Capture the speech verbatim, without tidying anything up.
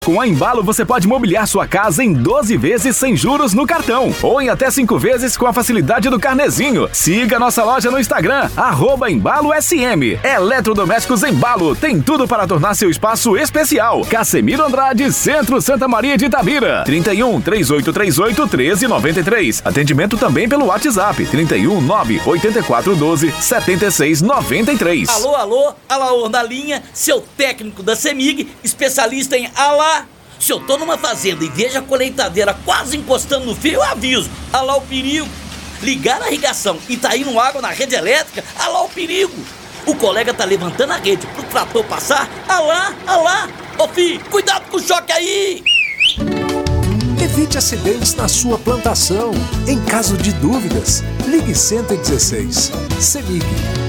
Com a Embalo você pode mobiliar sua casa em doze vezes sem juros no cartão ou em até cinco vezes com a facilidade do carnezinho. Siga nossa loja no Instagram, arroba Embalo S M. Eletrodomésticos Embalo tem tudo para tornar seu espaço especial. Casemiro Andrade, Centro Santa Maria de Itabira. trinta e um, três oito três oito, treze noventa e três. Atendimento também pelo WhatsApp, trinta e um, nove oito quatro, doze, setenta e seis noventa e três. Alô, alô, Alaor na linha, seu técnico da CEMIG, especialista em ala. Se eu tô numa fazenda e vejo a colheitadeira quase encostando no fio, eu aviso. Olha lá o perigo. Ligar a irrigação e tá indo água na rede elétrica, olha lá o perigo. O colega tá levantando a rede pro trator passar, olha lá, olha lá. Ô filho, cuidado com o choque aí. Evite acidentes na sua plantação. Em caso de dúvidas, ligue cento e dezesseis. CEMIG.